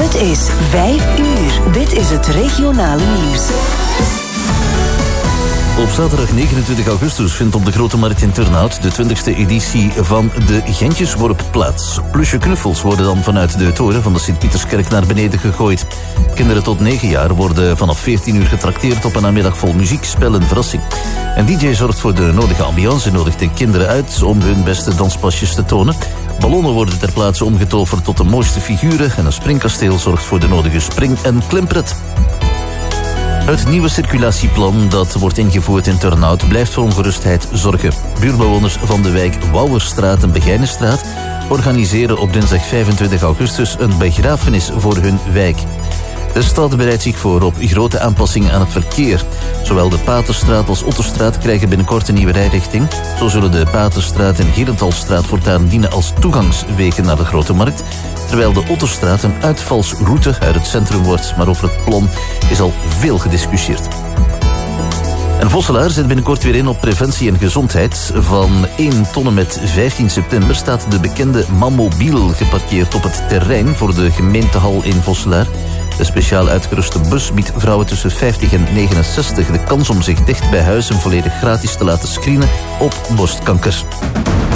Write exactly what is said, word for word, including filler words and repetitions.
Het is vijf uur. Dit is het regionale nieuws. Op zaterdag negenentwintig augustus vindt op de Grote Markt in Turnhout de twintigste editie van de Gentjesworp plaats. Plusje knuffels worden dan vanuit de toren van de Sint-Pieterskerk naar beneden gegooid. Kinderen tot negen jaar worden vanaf veertien uur getrakteerd op een namiddag vol muziek, spel en verrassing. Een D J zorgt voor de nodige ambiance en nodigt de kinderen uit om hun beste danspasjes te tonen. Ballonnen worden ter plaatse omgetoverd tot de mooiste figuren en een springkasteel zorgt voor de nodige spring- en klimpret. Het nieuwe circulatieplan dat wordt ingevoerd in Turnhout blijft voor ongerustheid zorgen. Buurbewoners van de wijk Wouwerstraat en Begijnenstraat organiseren op dinsdag vijfentwintig augustus een begrafenis voor hun wijk. De stad bereidt zich voor op grote aanpassingen aan het verkeer. Zowel de Paterstraat als Ottostraat krijgen binnenkort een nieuwe rijrichting. Zo zullen de Paterstraat en Gierentalstraat voortaan dienen als toegangswegen naar de Grote Markt, terwijl de Ottostraat een uitvalsroute uit het centrum wordt. Maar over het plan is al veel gediscussieerd. En Vosselaar zet binnenkort weer in op preventie en gezondheid. Van één tot en met vijftien september staat de bekende Mammobiel geparkeerd op het terrein voor de gemeentehal in Vosselaar. De speciaal uitgeruste bus biedt vrouwen tussen vijftig en negenenzestig de kans om zich dicht bij huis en volledig gratis te laten screenen op borstkanker.